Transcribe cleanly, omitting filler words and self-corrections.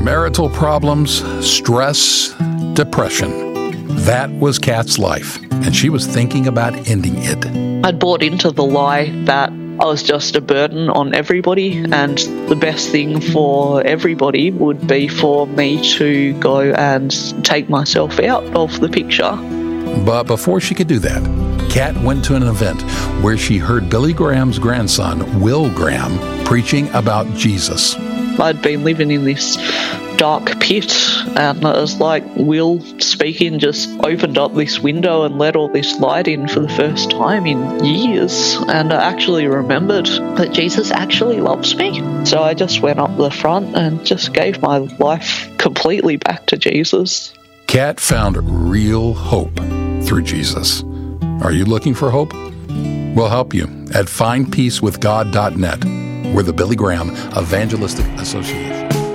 Marital problems, stress, depression. That was Kat's life, and she was thinking about ending it. I'd bought into the lie that I was just a burden on everybody, and the best thing for everybody would be for me to go and take myself out of the picture. But before she could do that, Kat went to an event where she heard Billy Graham's grandson, Will Graham, preaching about Jesus. I'd been living in this dark pit, and it was like Will speaking just opened up this window and let all this light in for the first time in years. And I actually remembered that Jesus actually loves me. So I just went up the front and just gave my life completely back to Jesus. Kat found real hope through Jesus. Are you looking for hope? We'll help you at findpeacewithgod.net. We're the Billy Graham Evangelistic Association.